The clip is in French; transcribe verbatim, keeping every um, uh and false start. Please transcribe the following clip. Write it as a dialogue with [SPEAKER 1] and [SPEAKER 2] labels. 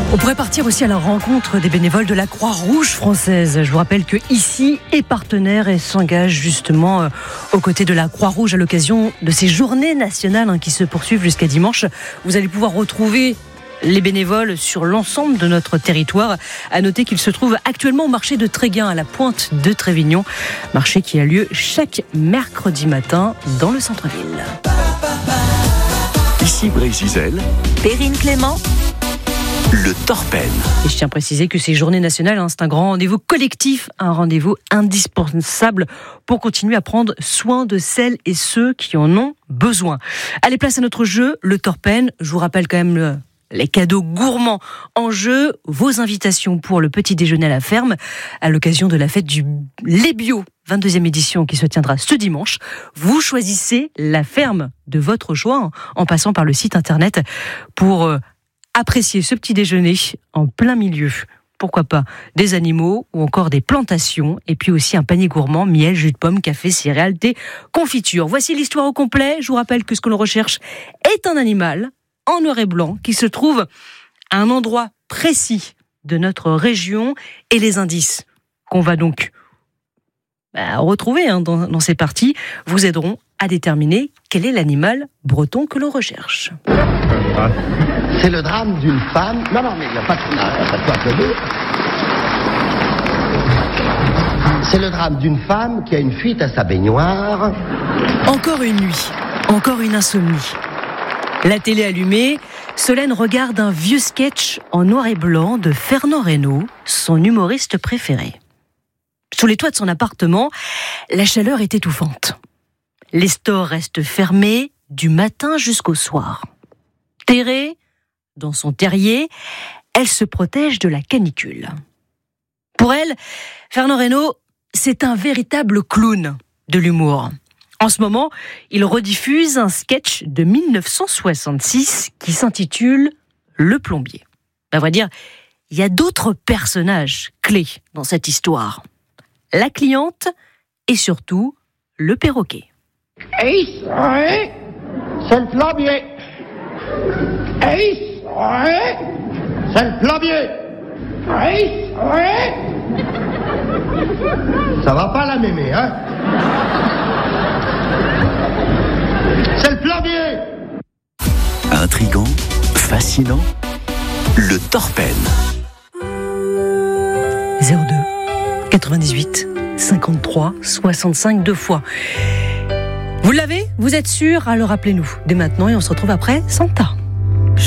[SPEAKER 1] On pourrait partir aussi à la rencontre des bénévoles de la Croix-Rouge française. Je vous rappelle que ici est partenaire et s'engage justement euh, aux côtés de la Croix-Rouge à l'occasion de ces journées nationales hein, qui se poursuivent jusqu'à dimanche. Vous allez pouvoir retrouver les bénévoles sur l'ensemble de notre territoire. À noter qu'ils se trouvent actuellement au marché de Tréguin à la pointe de Trévignon. Marché qui a lieu chaque mercredi matin dans le centre-ville.
[SPEAKER 2] Ici Brégisel,
[SPEAKER 3] Perrine Clément,
[SPEAKER 2] le Torpen.
[SPEAKER 1] Et je tiens à préciser que ces journées nationales, hein, c'est un grand rendez-vous collectif, un rendez-vous indispensable pour continuer à prendre soin de celles et ceux qui en ont besoin. Allez, place à notre jeu, le Torpen. Je vous rappelle quand même le... les cadeaux gourmands en jeu, vos invitations pour le petit déjeuner à la ferme à l'occasion de la fête du lait bio, vingt-deuxième édition qui se tiendra ce dimanche. Vous choisissez la ferme de votre choix en passant par le site internet pour euh, apprécier ce petit déjeuner en plein milieu. Pourquoi pas des animaux ou encore des plantations et puis aussi un panier gourmand, miel, jus de pomme, café, céréales, thé, confiture. Voici l'histoire au complet. Je vous rappelle que ce que l'on recherche est un animal en noir et blanc, qui se trouve à un endroit précis de notre région et les indices qu'on va donc bah, retrouver hein, dans, dans ces parties vous aideront à déterminer quel est l'animal breton que l'on recherche.
[SPEAKER 4] C'est le drame d'une femme... Non, non, mais il n'y a pas de... Non, pas de quoi applaudir. C'est le drame d'une femme qui a une fuite à sa baignoire.
[SPEAKER 1] Encore une nuit, encore une insomnie. La télé allumée, Solène regarde un vieux sketch en noir et blanc de Fernand Reynaud, son humoriste préféré. Sous les toits de son appartement, la chaleur est étouffante. Les stores restent fermés du matin jusqu'au soir. Terrée dans son terrier, elle se protège de la canicule. Pour elle, Fernand Reynaud, c'est un véritable clown de l'humour. En ce moment, il rediffuse un sketch de dix-neuf cent soixante-six qui s'intitule « Le plombier ». À vrai dire, il y a d'autres personnages clés dans cette histoire. La cliente et surtout le perroquet.
[SPEAKER 4] Hey, ouais, c'est le plombier. Hey, ouais, c'est le plombier. Hey, ouais. Ça va pas la mémé, hein? C'est le plombier.
[SPEAKER 2] Intriguant, fascinant, le Torpen.
[SPEAKER 1] zéro deux quatre-vingt-dix-huit cinquante-trois soixante-cinq deux fois. Vous l'avez ? Vous êtes sûr ? Alors appelez-nous dès maintenant et on se retrouve après Santa.